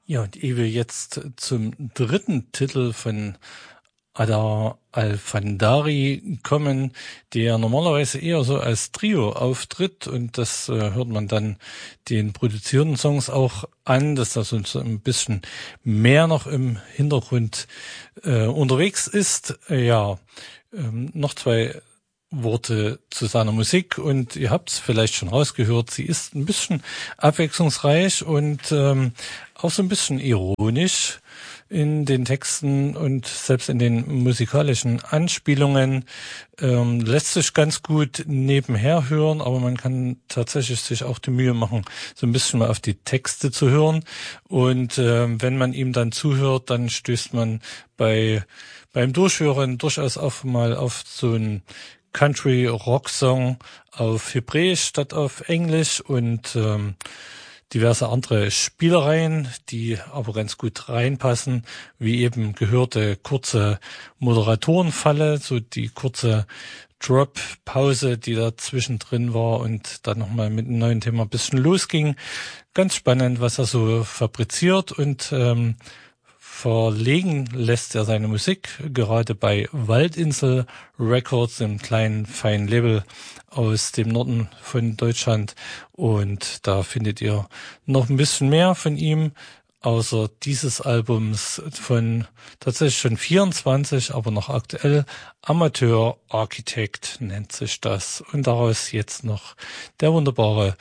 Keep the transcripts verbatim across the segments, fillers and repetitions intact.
Ja, und ehe wir jetzt zum dritten Titel von Adar Alfandari kommen, der normalerweise eher so als Trio auftritt, und das äh, hört man dann den produzierten Songs auch an, dass das so ein bisschen mehr noch im Hintergrund äh, unterwegs ist. Äh, ja, ähm, noch zwei Worte zu seiner Musik, und ihr habt es vielleicht schon rausgehört, sie ist ein bisschen abwechslungsreich und ähm, auch so ein bisschen ironisch in den Texten und selbst in den musikalischen Anspielungen. Ähm, lässt sich ganz gut nebenher hören, aber man kann tatsächlich sich auch die Mühe machen, so ein bisschen mal auf die Texte zu hören, und ähm, wenn man ihm dann zuhört, dann stößt man bei beim Durchhören durchaus auch mal auf so ein Country-Rock-Song auf Hebräisch statt auf Englisch und ähm, diverse andere Spielereien, die aber ganz gut reinpassen, wie eben gehörte kurze Moderatorenfalle, so die kurze Drop-Pause, die da zwischendrin war und dann nochmal mit einem neuen Thema ein bisschen losging. Ganz spannend, was er so fabriziert, und ähm, verlegen lässt er seine Musik gerade bei Waldinsel Records, einem kleinen, feinen Label aus dem Norden von Deutschland. Und da findet ihr noch ein bisschen mehr von ihm, außer dieses Albums von tatsächlich schon vierundzwanzig, aber noch aktuell. Amateur Architect nennt sich das. Und daraus jetzt noch der wunderbare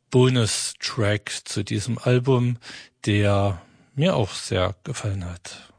Bonus-Track zu diesem Album, der mir auch sehr gefallen hat.